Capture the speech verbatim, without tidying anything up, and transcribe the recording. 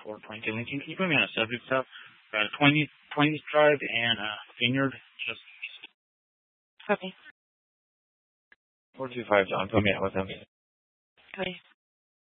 four twenty-two Lincoln. Can you put me on a subject stuff? Got a twenty, twenty Drive and a Vineyard just east. Copy. four two five John, put me out with him. Copy.